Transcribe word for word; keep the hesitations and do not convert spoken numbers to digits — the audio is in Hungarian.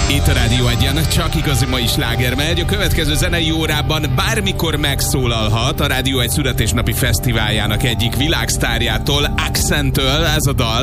Itt a Rádió Egyen csak igazi mai sláger megy. A következő zenei órában bármikor megszólalhat a Rádió egy születésnapi fesztiváljának egyik világsztárjától, Accent-től ez a dal.